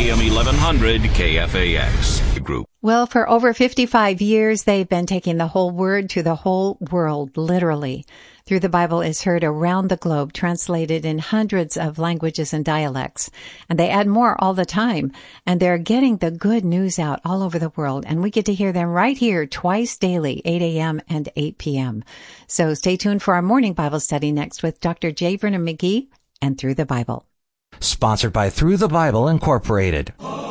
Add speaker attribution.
Speaker 1: AM 1100 KFAX Group.
Speaker 2: Well, for over 55 years, they've been taking the whole word to the whole world, literally. Through the Bible is heard around the globe, translated in hundreds of languages and dialects. And they add more all the time. And they're getting the good news out all over the world. And we get to hear them right here twice daily, 8 a.m. and 8 p.m. So stay tuned for our morning Bible study next with Dr. J. Vernon McGee and Through the Bible.
Speaker 3: Sponsored by Through the Bible Incorporated.